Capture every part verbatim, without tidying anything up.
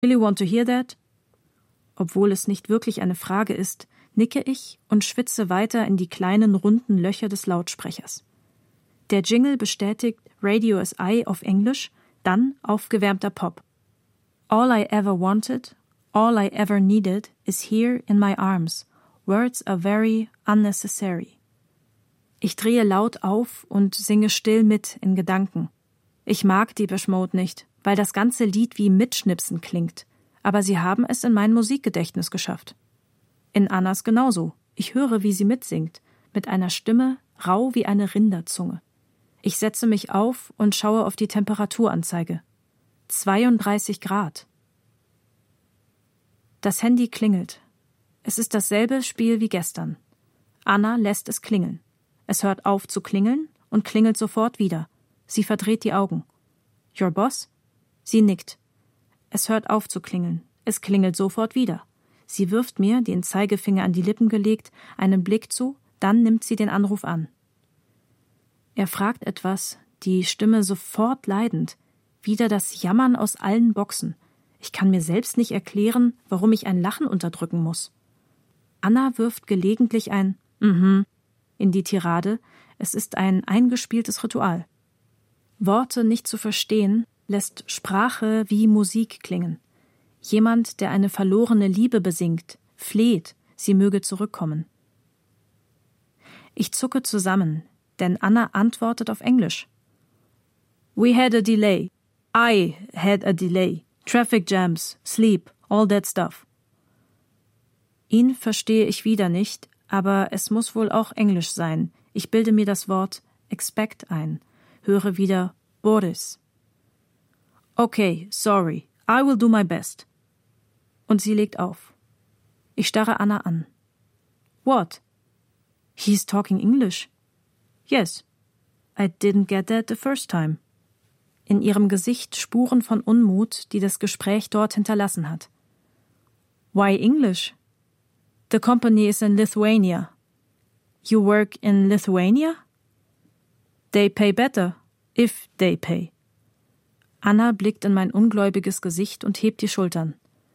Really want to hear that? Obwohl es nicht wirklich eine Frage ist, nicke ich und schwitze weiter in die kleinen runden Löcher des Lautsprechers. Der Jingle bestätigt Radio S I auf Englisch, dann aufgewärmter Pop. All I ever wanted, all I ever needed is here in my arms. Words are very unnecessary. Ich drehe laut auf und singe still mit in Gedanken. Ich mag Depeche Mode nicht, weil das ganze Lied wie Mitschnipsen klingt. Aber sie haben es in mein Musikgedächtnis geschafft. In Annas genauso. Ich höre, wie sie mitsingt, mit einer Stimme rau wie eine Rinderzunge. Ich setze mich auf und schaue auf die Temperaturanzeige. zweiunddreißig Grad. Das Handy klingelt. Es ist dasselbe Spiel wie gestern. Anna lässt es klingeln. Es hört auf zu klingeln und klingelt sofort wieder. Sie verdreht die Augen. Your boss? Sie nickt. Es hört auf zu klingeln. Es klingelt sofort wieder. Sie wirft mir, den Zeigefinger an die Lippen gelegt, einen Blick zu, dann nimmt sie den Anruf an. Er fragt etwas, die Stimme sofort leidend, wieder das Jammern aus allen Boxen. Ich kann mir selbst nicht erklären, warum ich ein Lachen unterdrücken muss. Anna wirft gelegentlich ein Mhm in die Tirade. Es ist ein eingespieltes Ritual. Worte nicht zu verstehen, lässt Sprache wie Musik klingen. Jemand, der eine verlorene Liebe besingt, fleht, sie möge zurückkommen. Ich zucke zusammen, denn Anna antwortet auf Englisch. We had a delay. I had a delay. Traffic jams, sleep, all that stuff. Ihn verstehe ich wieder nicht, aber es muss wohl auch Englisch sein. Ich bilde mir das Wort expect ein, höre wieder Boris. Okay, sorry, I will do my best. Und sie legt auf. Ich starre Anna an. What? He's talking English. Yes. I didn't get that the first time. In ihrem Gesicht Spuren von Unmut, die das Gespräch dort hinterlassen hat. Why English? The company is in Lithuania. You work in Lithuania? They pay better, if they pay. Anna blickt in mein ungläubiges Gesicht und hebt die Schultern.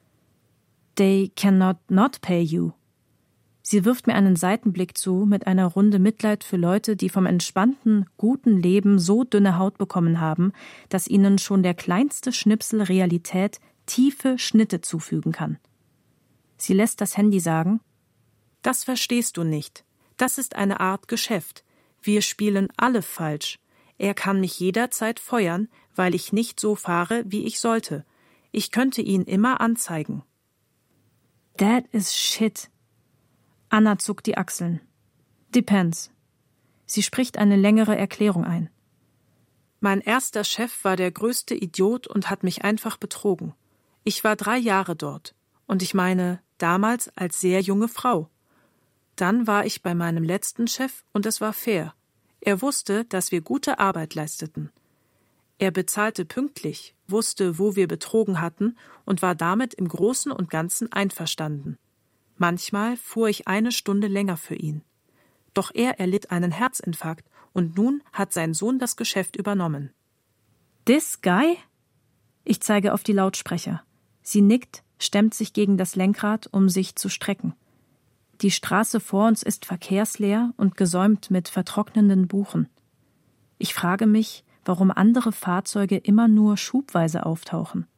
They cannot not pay you. Sie wirft mir einen Seitenblick zu mit einer Runde Mitleid für Leute, die vom entspannten, guten Leben so dünne Haut bekommen haben, dass ihnen schon der kleinste Schnipsel Realität tiefe Schnitte zufügen kann. Sie lässt das Handy sagen, das verstehst du nicht. Das ist eine Art Geschäft. Wir spielen alle falsch. Er kann mich jederzeit feuern, weil ich nicht so fahre, wie ich sollte. Ich könnte ihn immer anzeigen. That is shit. Anna zuckt die Achseln. Depends. Sie spricht eine längere Erklärung ein. Mein erster Chef war der größte Idiot und hat mich einfach betrogen. Ich war drei Jahre dort. Und ich meine, damals als sehr junge Frau. Dann war ich bei meinem letzten Chef und es war fair. Er wusste, dass wir gute Arbeit leisteten. Er bezahlte pünktlich, wusste, wo wir betrogen hatten und war damit im Großen und Ganzen einverstanden. Manchmal fuhr ich eine Stunde länger für ihn. Doch er erlitt einen Herzinfarkt und nun hat sein Sohn das Geschäft übernommen. This guy? Ich zeige auf die Lautsprecher. Sie nickt, stemmt sich gegen das Lenkrad, um sich zu strecken. Die Straße vor uns ist verkehrsleer und gesäumt mit vertrocknenden Buchen. Ich frage mich, warum andere Fahrzeuge immer nur schubweise auftauchen.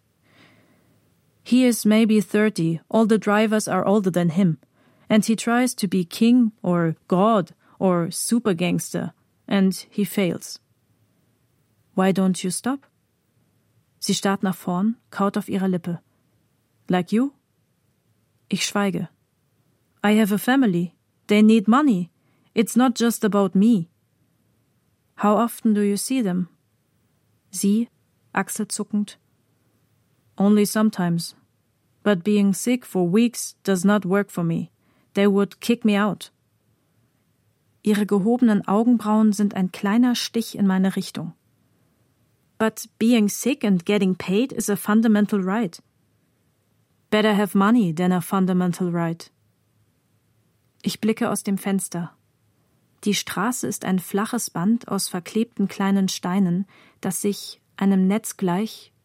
He is maybe thirty, all the drivers are older than him, and he tries to be king or god or super gangster, and he fails. Why don't you stop? Sie starrt nach vorn, kaut auf ihrer Lippe. Like you? Ich schweige. I have a family. They need money. It's not just about me. How often do you see them? Sie, achselzuckend. Only sometimes. But being sick for weeks does not work for me. They would kick me out. Ihre gehobenen Augenbrauen sind ein kleiner Stich in meine Richtung. But being sick and getting paid is a fundamental right. Better have money than a fundamental right. Ich blicke aus dem Fenster. Die Straße ist ein flaches Band aus verklebten kleinen Steinen, das sich, einem Netz gleich,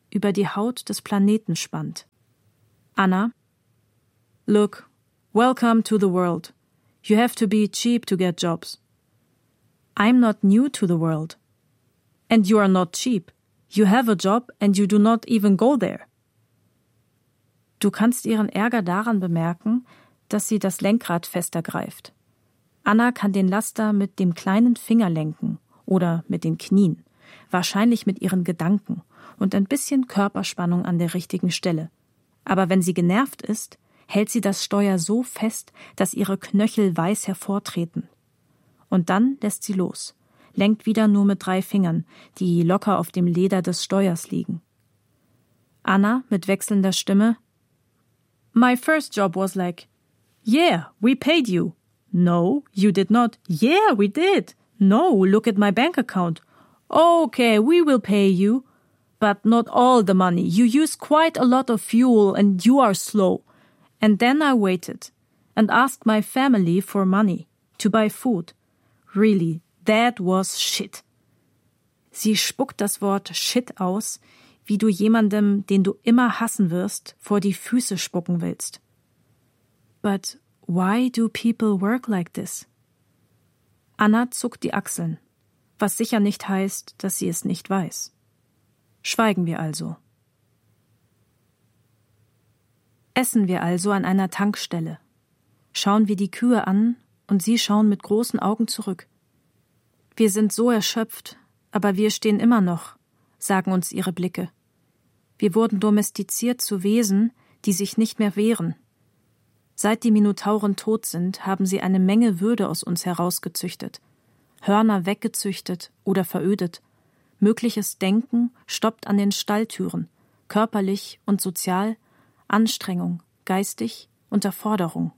über die Haut des Planeten spannt. Anna: Look, welcome to the world. You have to be cheap to get jobs. I'm not new to the world. And you are not cheap. You have a job and you do not even go there. Du kannst ihren Ärger daran bemerken, dass sie das Lenkrad fester greift. Anna kann den Laster mit dem kleinen Finger lenken oder mit den Knien, wahrscheinlich mit ihren Gedanken und ein bisschen Körperspannung an der richtigen Stelle. Aber wenn sie genervt ist, hält sie das Steuer so fest, dass ihre Knöchel weiß hervortreten. Und dann lässt sie los, lenkt wieder nur mit drei Fingern, die locker auf dem Leder des Steuers liegen. Anna mit wechselnder Stimme: My first job was like, yeah, we paid you. No, you did not. Yeah, we did. No, look at my bank account. Okay, we will pay you. But not all the money. You use quite a lot of fuel and you are slow. And then I waited and asked my family for money to buy food. Really, that was shit. Sie spuckt das Wort Shit aus, wie du jemandem, den du immer hassen wirst, vor die Füße spucken willst. But why do people work like this? Anna zuckt die Achseln, was sicher nicht heißt, dass sie es nicht weiß. Schweigen wir also. Essen wir also an einer Tankstelle. Schauen wir die Kühe an und sie schauen mit großen Augen zurück. Wir sind so erschöpft, aber wir stehen immer noch, sagen uns ihre Blicke. Wir wurden domestiziert zu Wesen, die sich nicht mehr wehren. Seit die Minotauren tot sind, haben sie eine Menge Würde aus uns herausgezüchtet, Hörner weggezüchtet oder verödet. Mögliches Denken stoppt an den Stalltüren, körperlich und sozial, Anstrengung, geistig, Unterforderung.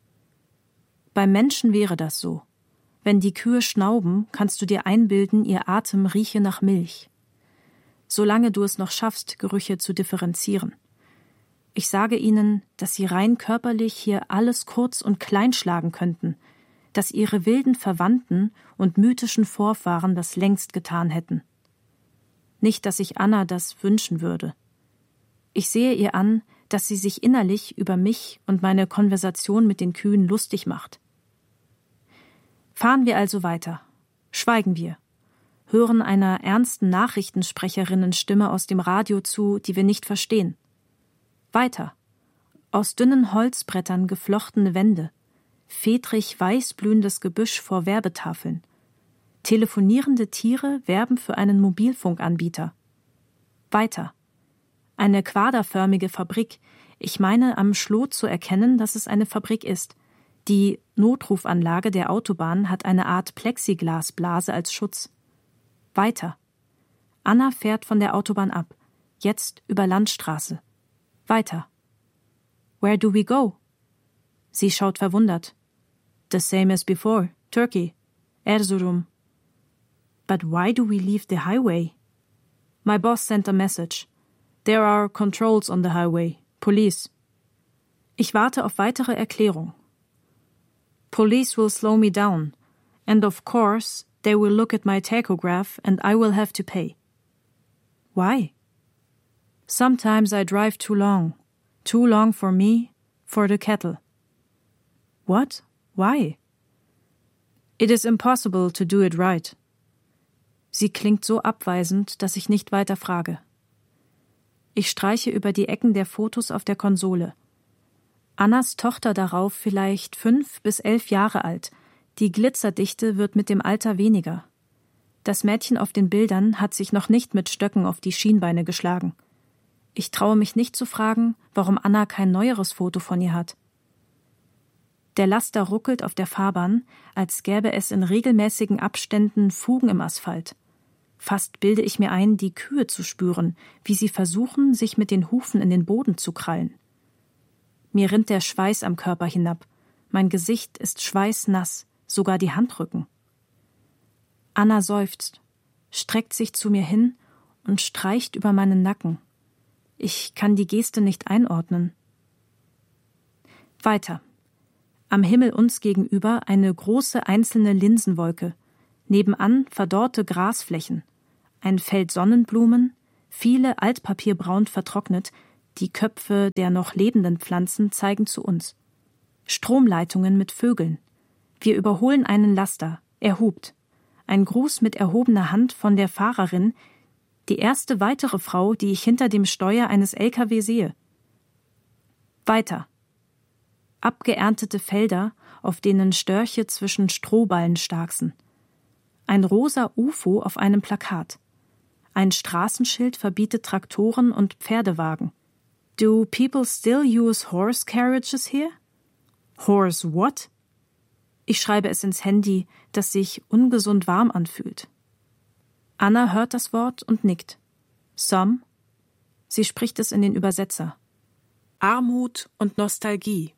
Beim Menschen wäre das so. Wenn die Kühe schnauben, kannst du dir einbilden, ihr Atem rieche nach Milch. Solange du es noch schaffst, Gerüche zu differenzieren. Ich sage ihnen, dass sie rein körperlich hier alles kurz und klein schlagen könnten, dass ihre wilden Verwandten und mythischen Vorfahren das längst getan hätten. Nicht, dass ich Anna das wünschen würde. Ich sehe ihr an, dass sie sich innerlich über mich und meine Konversation mit den Kühen lustig macht. Fahren wir also weiter. Schweigen wir. Hören einer ernsten Nachrichtensprecherinnenstimme aus dem Radio zu, die wir nicht verstehen. Weiter. Aus dünnen Holzbrettern geflochtene Wände. Fedrig weißblühendes Gebüsch vor Werbetafeln. Telefonierende Tiere werben für einen Mobilfunkanbieter. Weiter. Eine quaderförmige Fabrik. Ich meine, am Schlot zu erkennen, dass es eine Fabrik ist. Die Notrufanlage der Autobahn hat eine Art Plexiglasblase als Schutz. Weiter. Anna fährt von der Autobahn ab. Jetzt über Landstraße. Weiter. Where do we go? Sie schaut verwundert. The same as before. Turkey. Erzurum. But why do we leave the highway? My boss sent a message. There are controls on the highway. Police. Ich warte auf weitere Erklärung. Police will slow me down. And of course, they will look at my tachograph and I will have to pay. Why? Sometimes I drive too long. Too long for me, for the cattle. What? Why? It is impossible to do it right. Sie klingt so abweisend, dass ich nicht weiter frage. Ich streiche über die Ecken der Fotos auf der Konsole. Annas Tochter darauf vielleicht fünf bis elf Jahre alt. Die Glitzerdichte wird mit dem Alter weniger. Das Mädchen auf den Bildern hat sich noch nicht mit Stöcken auf die Schienbeine geschlagen. Ich traue mich nicht zu fragen, warum Anna kein neueres Foto von ihr hat. Der Laster ruckelt auf der Fahrbahn, als gäbe es in regelmäßigen Abständen Fugen im Asphalt. Fast bilde ich mir ein, die Kühe zu spüren, wie sie versuchen, sich mit den Hufen in den Boden zu krallen. Mir rinnt der Schweiß am Körper hinab. Mein Gesicht ist schweißnass, sogar die Handrücken. Anna seufzt, streckt sich zu mir hin und streicht über meinen Nacken. Ich kann die Geste nicht einordnen. Weiter. Am Himmel uns gegenüber eine große einzelne Linsenwolke. Nebenan verdorrte Grasflächen. Ein Feld Sonnenblumen, Viele altpapierbraun vertrocknet, die Köpfe der noch lebenden Pflanzen zeigen zu uns. Stromleitungen mit Vögeln. Wir überholen einen Laster. Er hupt. Ein Gruß mit erhobener Hand von der Fahrerin, die erste weitere Frau, die ich hinter dem Steuer eines L K W sehe. Weiter. Abgeerntete Felder, auf denen Störche zwischen Strohballen starksen. Ein rosa U F O auf einem Plakat. Ein Straßenschild verbietet Traktoren und Pferdewagen. Do people still use horse carriages here? Horse what? Ich schreibe es ins Handy, das sich ungesund warm anfühlt. Anna hört das Wort und nickt. Some? Sie spricht es in den Übersetzer. Armut und Nostalgie.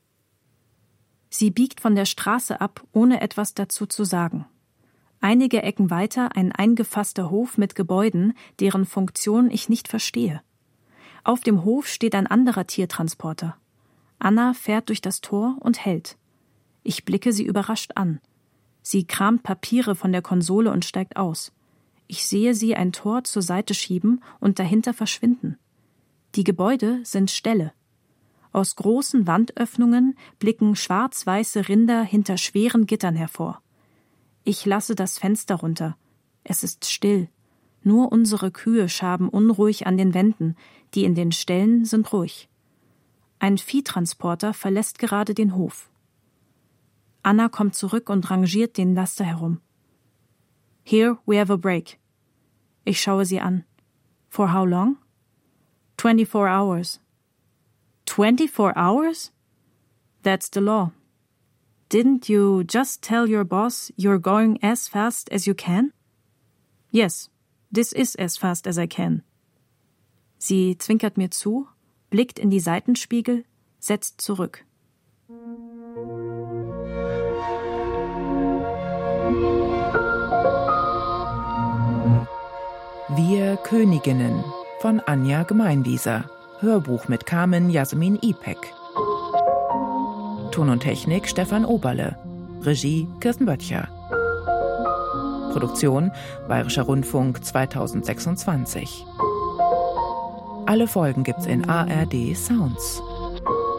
Sie biegt von der Straße ab, ohne etwas dazu zu sagen. Einige Ecken weiter ein eingefasster Hof mit Gebäuden, deren Funktion ich nicht verstehe. Auf dem Hof steht ein anderer Tiertransporter. Anna fährt durch das Tor und hält. Ich blicke sie überrascht an. Sie kramt Papiere von der Konsole und steigt aus. Ich sehe sie ein Tor zur Seite schieben und dahinter verschwinden. Die Gebäude sind Ställe. Aus großen Wandöffnungen blicken schwarz-weiße Rinder hinter schweren Gittern hervor. Ich lasse das Fenster runter. Es ist still. Nur unsere Kühe schaben unruhig an den Wänden, die in den Ställen sind ruhig. Ein Viehtransporter verlässt gerade den Hof. Anna kommt zurück und rangiert den Laster herum. Here we have a break. Ich schaue sie an. For how long? Twenty-four hours. Twenty-four hours? That's the law. Didn't you just tell your boss you're going as fast as you can? Yes, this is as fast as I can. Sie zwinkert mir zu, blickt in die Seitenspiegel, setzt zurück. Wir Königinnen von Anja Gemeinwieser. Hörbuch mit Carmen Jasmin Ipek. Ton und Technik Stefan Oberle. Regie Kirsten Böttcher. Produktion Bayerischer Rundfunk zweitausendsechsundzwanzig. Alle Folgen gibt's in A R D Sounds.